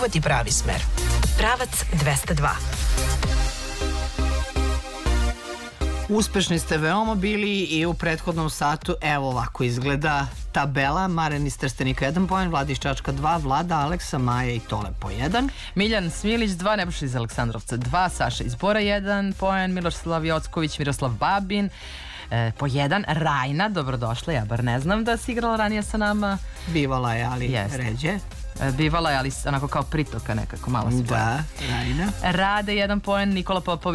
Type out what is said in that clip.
uvati pravi smer. Pravac 202. Uspešni ste veoma bili i u prethodnom satu. Evo ovako izgleda tabela. Maren iz Trstenika 1 poen, Vlada iz Čačka 2, Vlada, Aleksa, Maja i Tole po 1. Miljan Smilić 2, Nebojša iz Aleksandrovca 2, Saša iz Bora 1 poen, Miroslav Jocković, Miroslav Babin po 1, Rajna, dobrodošla, ja bar ne znam da si igrala ranije sa nama. Bivala je, ali ređe. Bivala je, ali onako kao pritoka nekako, malo si da, Rajna. Rade 1 poen, Nikola Popović